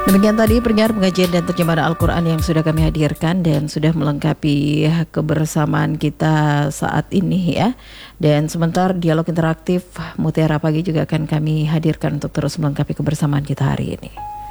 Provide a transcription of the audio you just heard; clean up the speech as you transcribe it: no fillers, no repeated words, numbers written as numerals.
Demikian tadi pendengar pengajian dan terjemahan Al-Quran yang sudah kami hadirkan dan sudah melengkapi kebersamaan kita saat ini ya. Dan sebentar dialog interaktif Mutiara Pagi juga akan kami hadirkan untuk terus melengkapi kebersamaan kita hari ini.